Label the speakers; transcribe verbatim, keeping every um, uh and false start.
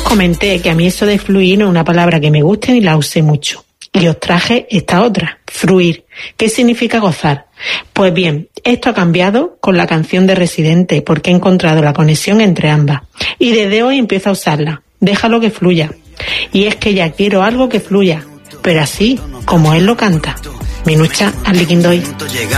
Speaker 1: comenté que a mí eso de fluir no es una palabra que me guste ni la use mucho. Y os traje esta otra, fruir. ¿Qué significa gozar? Pues bien, esto ha cambiado con la canción de Residente porque he encontrado la conexión entre ambas. Y desde hoy empiezo a usarla. Déjalo que fluya. Y es que ya quiero algo que fluya, pero así como él lo canta. Minucha al Liquindoy.